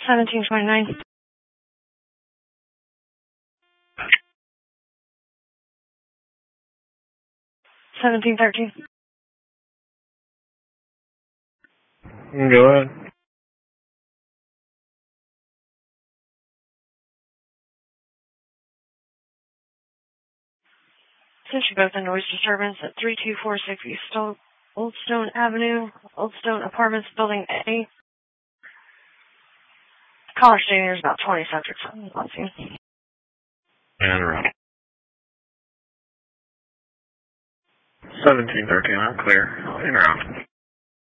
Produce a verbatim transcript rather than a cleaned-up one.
seventeen twenty-nine. seventeen thirteen. Go ahead. Since you're both in noise disturbance at three two four six East Old Stone Avenue, Old Stone Apartments, Building A. Caller standing is about twenty subjects on the scene. And around. seventeen thirteen, I'm clear. In around.